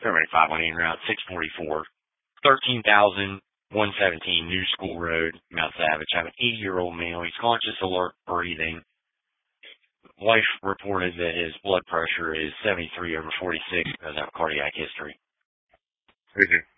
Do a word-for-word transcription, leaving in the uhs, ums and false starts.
seventy-five on en route, six forty-four, thirteen thousand one seventeen New School Road, Mount Savage. I have an eighty-year-old male. He's conscious, alert, breathing. Wife reported that his blood pressure is seventy-three over forty-six because of cardiac history. Thank you.